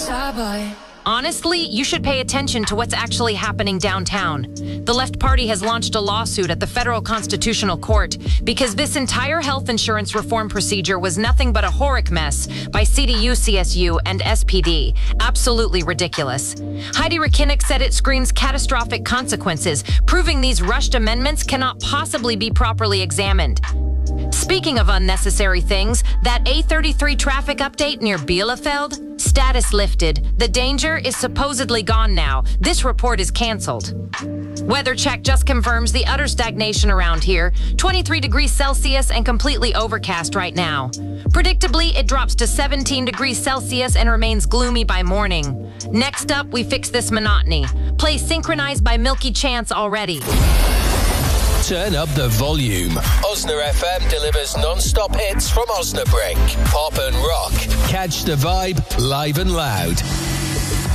Honestly, you should pay attention to what's actually happening downtown. The Left Party has launched a lawsuit at the Federal Constitutional Court because this entire health insurance reform procedure was nothing but a horrific mess by CDU, CSU, and SPD. Absolutely ridiculous. Heidi Rekinnick said it screams catastrophic consequences, proving these rushed amendments cannot possibly be properly examined. Speaking of unnecessary things, that A33 traffic update near Bielefeld? Status lifted. The danger is supposedly gone now. This report is canceled. Weather check just confirms the utter stagnation around here. 23 degrees Celsius and completely overcast right now. Predictably, it drops to 17 degrees Celsius and remains gloomy by morning. Next up, we fix this monotony. Play Synchronized by Milky Chance already. Turn up the volume. Osna FM delivers non-stop hits from Osnabrück. Pop and rock. Catch the vibe live and loud.